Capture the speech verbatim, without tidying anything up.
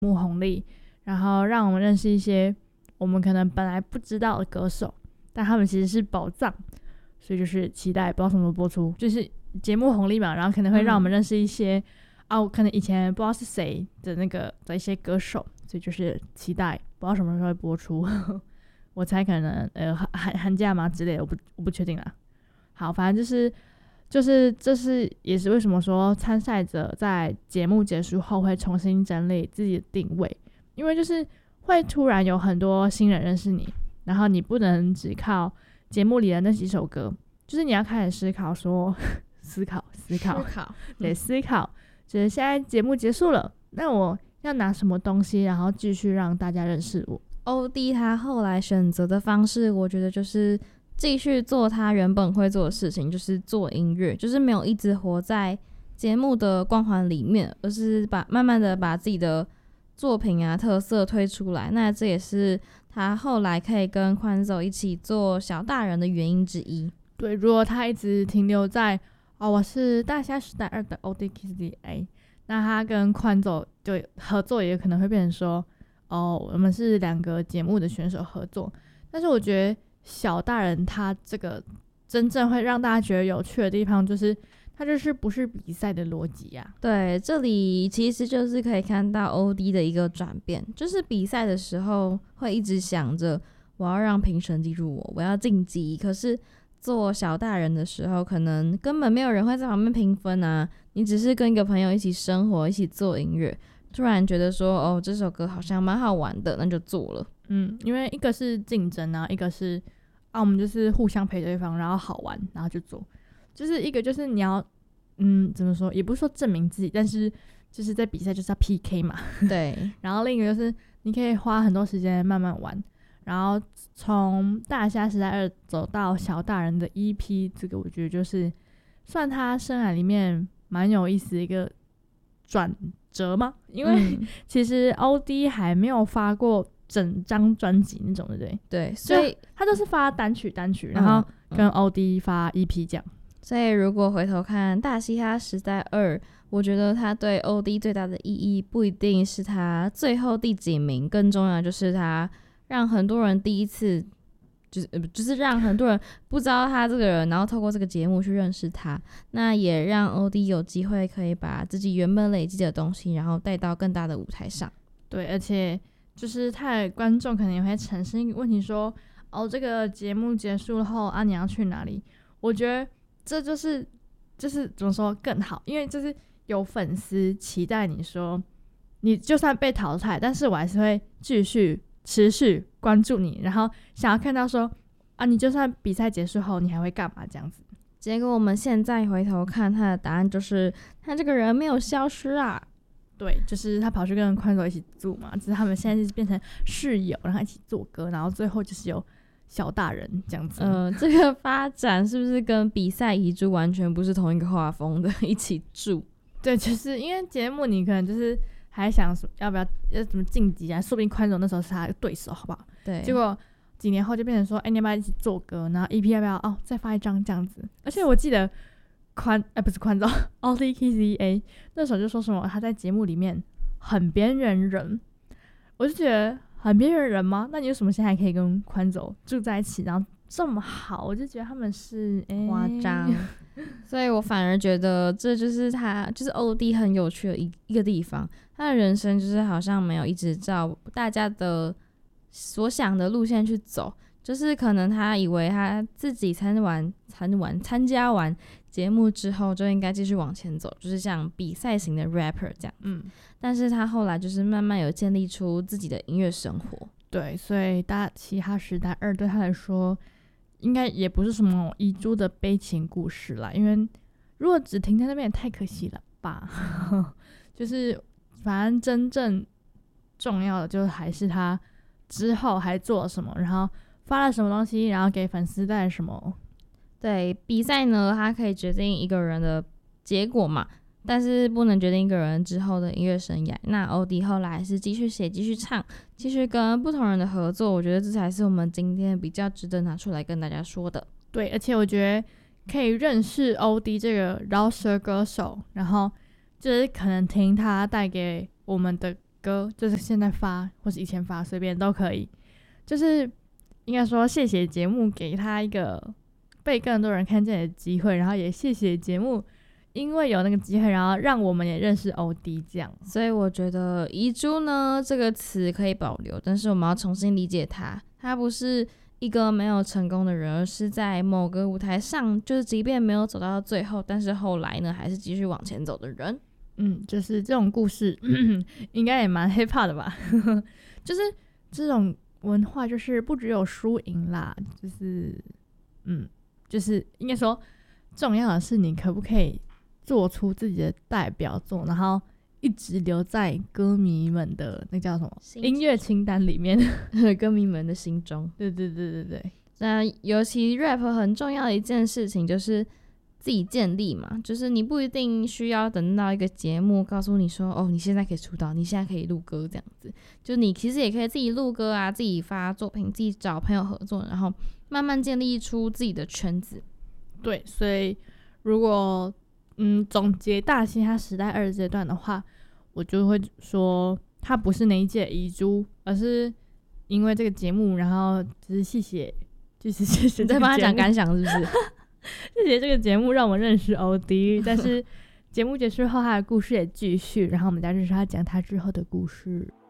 幕红利，然后让我们认识一些我们可能本来不知道的歌手，但他们其实是宝藏，所以就是期待不知道什么时候播出，就是节目红利嘛，然后可能会让我们认识一些、嗯、啊，我可能以前不知道是谁的那个的一些歌手，所以就是期待不知道什么时候会播出我猜可能呃寒寒假嘛之类的，我不我不确定啦。好，反正就是就是这是也是为什么说参赛者在节目结束后会重新整理自己的定位，因为就是会突然有很多新人认识你，然后你不能只靠节目里的那几首歌，就是你要开始思考说思考思考思考对思考，就是现在节目结束了，那我要拿什么东西然后继续让大家认识我。 欧弟他后来选择的方式，我觉得就是继续做他原本会做的事情，就是做音乐，就是没有一直活在节目的光环里面，而是把慢慢的把自己的作品啊特色推出来。那这也是他后来可以跟宽走一起做小大人的原因之一。 对，如果他一直停留在哦我是大虾时代二的 O D K Z A， 那他跟宽走就合作也可能会变成说哦我们是两个节目的选手合作。但是我觉得小大人他这个真正会让大家觉得有趣的地方，就是他就是不是比赛的逻辑啊。 对，这里其实就是可以看到 O D 的一个转变，就是比赛的时候会一直想着我要让评审记住我，我要晋级，可是做小大人的时候可能根本没有人会在旁边评分啊，你只是跟一个朋友一起生活，一起做音乐，突然觉得说哦这首歌好像蛮好玩的，那就做了。 嗯，因为一个是竞争啊，一个是啊我们就是互相陪对方，然后好玩然后就做，就是一个就是你要嗯怎么说，也不是说证明自己，但是就是在比赛就是要 P K 嘛对然后另一个就是你可以花很多时间慢慢玩，然后从大虾时代二走到小大人的 E P， 这个我觉得就是算他生涯里面蛮有意思的一个转折嘛，因为、嗯、其实 O D 还没有发过整张专辑那种，对不对？ 对，所以他都是发单曲单曲，然后跟 O D 发 E P 这样、嗯嗯、所以如果回头看大嘻哈时代二，我觉得他对 O D 最大的意义不一定是他最后第几名，更重要就是他让很多人第一次就是、呃、就是让很多人不知道他这个人，然后透过这个节目去认识他，那也让 O D 有机会可以把自己原本累积的东西然后带到更大的舞台上。 对，而且就是他的观众可能也会产生一个问题说，哦这个节目结束后啊你要去哪里，我觉得这就是就是怎么说更好，因为就是有粉丝期待你说你就算被淘汰，但是我还是会继续持续关注你，然后想要看到说啊你就算比赛结束后你还会干嘛这样子。 结果我们现在回头看他的答案就是他这个人没有消失啊。 对，就是他跑去跟宽走一起住嘛，只是他们现在是变成室友，然后一起做歌，然后最后就是有小大人这样子。 呃，这个发展是不是跟比赛遗珠完全不是同一个画风的？一起住。 对，就是因为节目你可能就是还想要不要要怎么晋级啊，说不定宽走那时候是他的对手，好不好？ 对。 结果几年后就变成说，哎、欸，你要不要一起做歌？然后 E P 要不要哦再发一张这样子？而且我记得。宽哎、欸、不是宽走 O D K Z A 那时候就说什么他在节目里面很边缘人，我就觉得很边缘人吗？那你有什么现在还可以跟宽走住在一起然后这么好，我就觉得他们是夸张、欸、所以我反而觉得这就是他就是 O D 很有趣的 一, 一个地方，他的人生就是好像没有一直照大家的所想的路线去走，就是可能他以为他自己参完参完参加完节目之后就应该继续往前走，就是像比赛型的 rapper 这样。嗯，但是他后来就是慢慢有建立出自己的音乐生活。 对，所以大嘻哈时代二对他来说应该也不是什么遗珠的悲情故事啦，因为如果只停在那边也太可惜了吧就是反正真正重要的就还是他之后还做了什么，然后发了什么东西，然后给粉丝带来什么。 对，比赛呢它可以决定一个人的结果嘛，但是不能决定一个人之后的音乐生涯。那 O D 后来是继续写继续唱继续跟不同人的合作，我觉得这才是我们今天比较值得拿出来跟大家说的。 对，而且我觉得可以认识 O D 这个饶舌歌手，然后就是可能听他带给我们的歌，就是现在发或是以前发，随便都可以。就是应该说谢谢节目给他一个被更多人看见的机会，然后也谢谢节目因为有那个机会，然后让我们也认识欧弟这样。 所以我觉得遗珠呢这个词可以保留，但是我们要重新理解它，它不是一个没有成功的人，而是在某个舞台上，就是即便没有走到最后，但是后来呢还是继续往前走的人。 嗯，就是这种故事应该也蛮 hiphop 的吧就是这种文化就是不只有输赢啦，就是嗯，就是应该说重要的是你可不可以做出自己的代表作，然后一直留在歌迷们的那叫什么音乐清单里面歌迷们的心中。 对对对对对。 那尤其 rap 很重要的一件事情就是自己建立嘛，就是你不一定需要等到一个节目告诉你说哦你现在可以出道，你现在可以录歌这样子，就你其实也可以自己录歌啊，自己发作品，自己找朋友合作，然后慢慢建立出自己的圈子。 对，所以如果嗯总结大嘻哈时代二阶段的话，我就会说它不是那一届遗珠，而是因为这个节目，然后就是谢谢就是谢谢你在帮他讲感想是不是谢谢这个节目让我认识欧弟但是节目结束后他的故事也继续，然后我们再认识他讲他之后的故事。